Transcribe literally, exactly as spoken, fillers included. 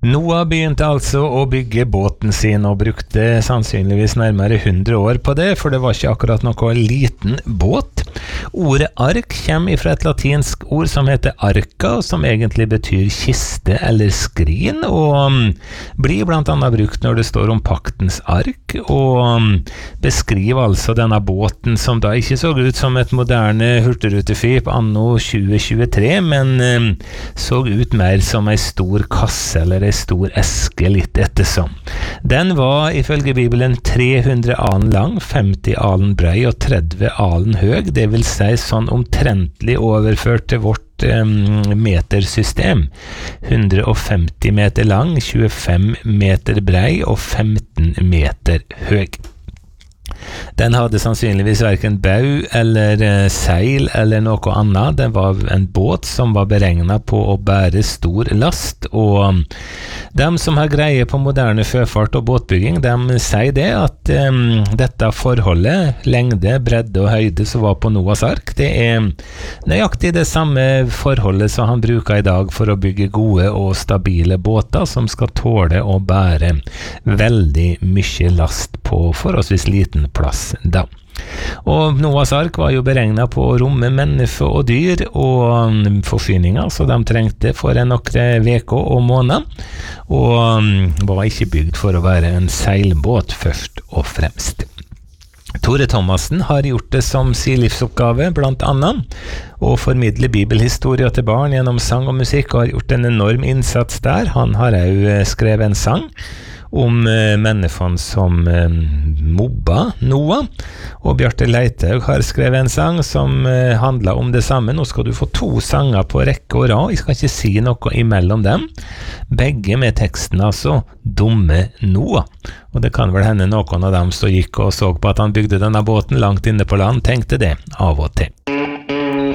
Noah begynte altså å bygge båten sin og brukte sannsynligvis nærmere hundre år på det, for det var ikke akkurat noe liten båt. Ordet ark kommer fra et latinsk ord som heter arca, som egentlig betyr kiste eller skrin, og blir blant annet brukt når det står om paktens ark, og beskriver altså denne båten som da ikke så ut som et moderne hurtigruteskip anno tjue tjuetre, men så ut mer som en stor kasse eller en stor eske litt ettersom. Den var ifølge Bibelen tre hundre alen lang, femti alen brei og tretti alen høg, det vil si sånn omtrentlig overført til vårt um, metersystem. hundre og femti meter lang, tjuefem meter brei og femten meter høg. Den hadde sannsynligvis hverken bau eller eh, seil eller noe annet. Den var en båt som var beregnet på å bære stor last, og de som har greie på moderne sjøfart og båtbygging, de sier det at um, dette forholdet, lengde, bredde og høyde som var på Noahs ark, det er nøyaktig det samme forholdet som han bruker i dag for å bygge gode og stabile båter som skal tåle å bære veldig mye last på forholdsvis liten plass da. Og Noahs ark var jo beregnet på å romme mennesker og dyr og forsyninger, så de trengte for en nokre veker og måneder, og var ikke bygd for å være en seilbåt først og fremst. Tore Thomassen har gjort det som sin livsoppgave, blant annet, å formidle bibelhistoria til barn gjennom sang og musikk, og har gjort en enorm innsats der. Han har også skrevet en sang om eh, menneskene som eh, mobba Noah, og Bjarte Leithaug har skrevet en sang som eh, handler om det samme. Nå skal du få to sanger på rekke og rad, jeg skal ikke si noe imellom dem, begge med teksten altså Dumme Noah, og det kan vel hende noen av dem som gikk og så på at han bygde denne båten langt inne på land, tenkte det av og til.